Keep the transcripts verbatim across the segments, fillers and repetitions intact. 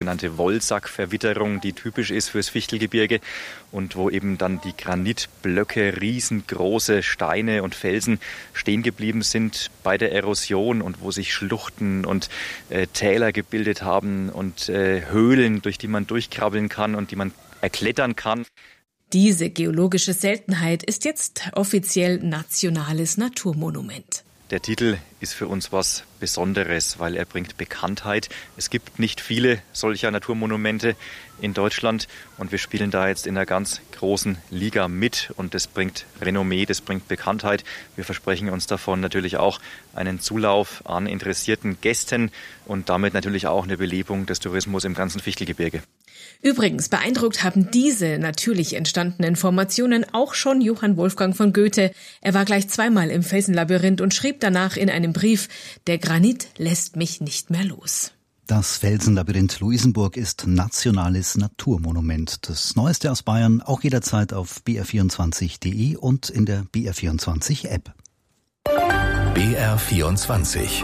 sogenannte Wollsackverwitterung, die typisch ist fürs Fichtelgebirge und wo eben dann die Granitblöcke, riesengroße Steine und Felsen stehen geblieben sind bei der Erosion und wo sich Schluchten und äh, Täler gebildet haben und äh, Höhlen, durch die man durchkrabbeln kann und die man erklettern kann. Diese geologische Seltenheit ist jetzt offiziell nationales Naturmonument. Der Titel ist für uns was Besonderes, weil er bringt Bekanntheit. Es gibt nicht viele solcher Naturmonumente in Deutschland und wir spielen da jetzt in einer ganz großen Liga mit und das bringt Renommee, das bringt Bekanntheit. Wir versprechen uns davon natürlich auch einen Zulauf an interessierten Gästen und damit natürlich auch eine Belebung des Tourismus im ganzen Fichtelgebirge. Übrigens beeindruckt haben diese natürlich entstandenen Formationen auch schon Johann Wolfgang von Goethe. Er war gleich zweimal im Felsenlabyrinth und schrieb danach in einem Brief: Der Granit lässt mich nicht mehr los. Das Felsenlabyrinth Luisenburg ist nationales Naturmonument. Das Neueste aus Bayern auch jederzeit auf b r vierundzwanzig punkt d e und in der B R vierundzwanzig App. B R vierundzwanzig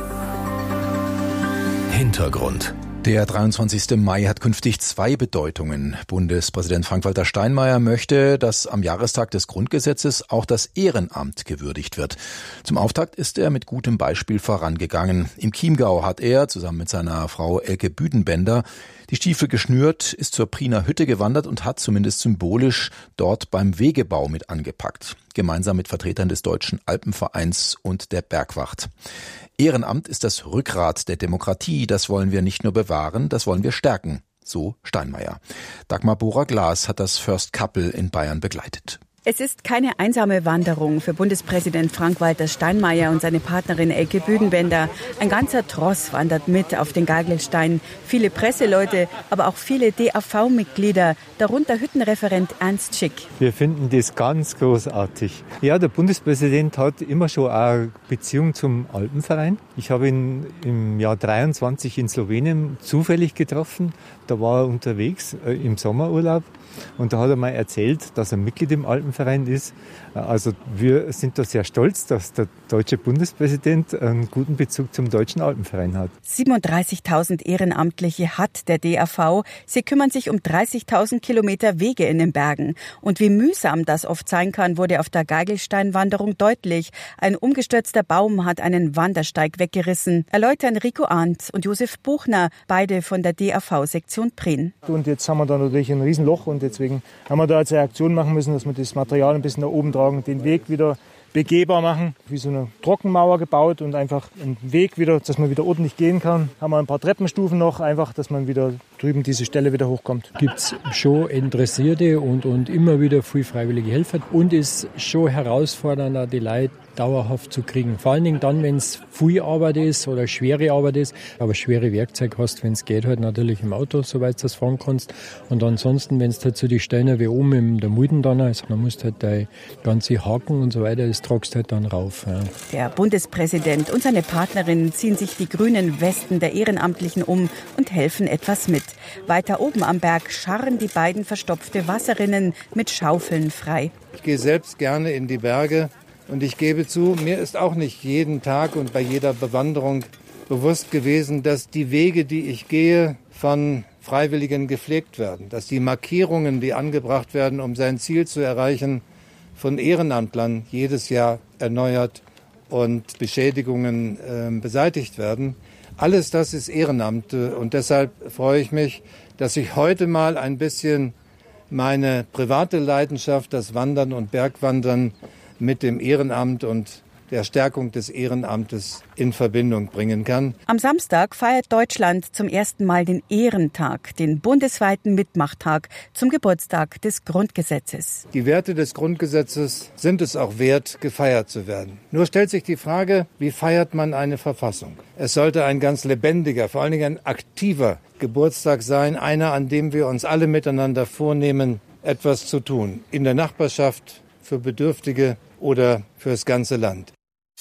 Hintergrund. Der dreiundzwanzigste Mai hat künftig zwei Bedeutungen. Bundespräsident Frank-Walter Steinmeier möchte, dass am Jahrestag des Grundgesetzes auch das Ehrenamt gewürdigt wird. Zum Auftakt ist er mit gutem Beispiel vorangegangen. Im Chiemgau hat er, zusammen mit seiner Frau Elke Büdenbender, die Stiefel geschnürt, ist zur Priener Hütte gewandert und hat zumindest symbolisch dort beim Wegebau mit angepackt. Gemeinsam mit Vertretern des Deutschen Alpenvereins und der Bergwacht. Ehrenamt ist das Rückgrat der Demokratie. Das wollen wir nicht nur bewahren, das wollen wir stärken. So Steinmeier. Dagmar Bohrer-Glas hat das First Couple in Bayern begleitet. Es ist keine einsame Wanderung für Bundespräsident Frank-Walter Steinmeier und seine Partnerin Elke Büdenbender. Ein ganzer Tross wandert mit auf den Geigelstein. Viele Presseleute, aber auch viele D A V-Mitglieder, darunter Hüttenreferent Ernst Schick. Wir finden das ganz großartig. Ja, der Bundespräsident hat immer schon eine Beziehung zum Alpenverein. Ich habe ihn im Jahr dreiundzwanzig in Slowenien zufällig getroffen. Da war er unterwegs äh, im Sommerurlaub. Und da hat er mal erzählt, dass er Mitglied im Alpenverein ist. Also wir sind da sehr stolz, dass der deutsche Bundespräsident einen guten Bezug zum deutschen Alpenverein hat. siebenunddreißigtausend Ehrenamtliche hat der D A V. Sie kümmern sich um dreißigtausend Kilometer Wege in den Bergen. Und wie mühsam das oft sein kann, wurde auf der Geigelsteinwanderung deutlich. Ein umgestürzter Baum hat einen Wandersteig weggerissen. Erläutern Rico Arndt und Josef Buchner, beide von der D A V-Sektion Prien. Und jetzt haben wir da natürlich ein Riesenloch und deswegen haben wir da jetzt eine Aktion machen müssen, dass wir das Material ein bisschen nach oben tragen, den Weg wieder begehbar machen, wie so eine Trockenmauer gebaut und einfach einen Weg wieder, dass man wieder ordentlich gehen kann. Haben wir ein paar Treppenstufen noch, einfach, dass man wieder drüben diese Stelle wieder hochkommt. Gibt es schon Interessierte und, und immer wieder viel freiwillige Helfer und ist schon herausfordernder, die Leute dauerhaft zu kriegen. Vor allen Dingen dann, wenn es viel Arbeit ist oder schwere Arbeit ist, aber schwere Werkzeug hast, wenn es geht, halt natürlich im Auto, soweit du das fahren kannst. Und ansonsten, wenn es halt so die Steine wie oben in der Mulden dann ist, dann musst du halt deine ganze Haken und so weiter, das tragst du halt dann rauf. Ja. Der Bundespräsident und seine Partnerin ziehen sich die grünen Westen der Ehrenamtlichen um und helfen etwas mit. Weiter oben am Berg scharren die beiden verstopfte Wasserrinnen mit Schaufeln frei. Ich gehe selbst gerne in die Berge. Und ich gebe zu, mir ist auch nicht jeden Tag und bei jeder Bewanderung bewusst gewesen, dass die Wege, die ich gehe, von Freiwilligen gepflegt werden. Dass die Markierungen, die angebracht werden, um sein Ziel zu erreichen, von Ehrenamtlern jedes Jahr erneuert und Beschädigungen äh, beseitigt werden. Alles das ist Ehrenamt und deshalb freue ich mich, dass ich heute mal ein bisschen meine private Leidenschaft, das Wandern und Bergwandern, mit dem Ehrenamt und der Stärkung des Ehrenamtes in Verbindung bringen kann. Am Samstag feiert Deutschland zum ersten Mal den Ehrentag, den bundesweiten Mitmachtag zum Geburtstag des Grundgesetzes. Die Werte des Grundgesetzes sind es auch wert, gefeiert zu werden. Nur stellt sich die Frage, wie feiert man eine Verfassung? Es sollte ein ganz lebendiger, vor allen Dingen ein aktiver Geburtstag sein, einer, an dem wir uns alle miteinander vornehmen, etwas zu tun. In der Nachbarschaft, für Bedürftige oder fürs ganze Land.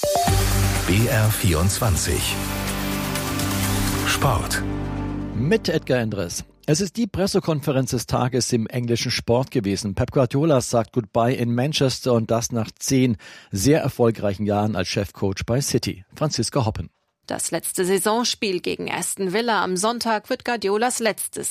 B R vierundzwanzig Sport mit Edgar Endres. Es ist die Pressekonferenz des Tages im englischen Sport gewesen. Pep Guardiola sagt Goodbye in Manchester und das nach zehn sehr erfolgreichen Jahren als Chefcoach bei City. Franziska Hoppen. Das letzte Saisonspiel gegen Aston Villa am Sonntag wird Guardiolas letztes